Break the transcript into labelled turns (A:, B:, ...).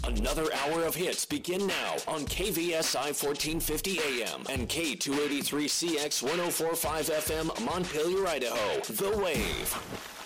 A: Another hour of hits begin now on KVSI 1450 AM and K283CX 1045 FM, Montpelier, Idaho. The Wave.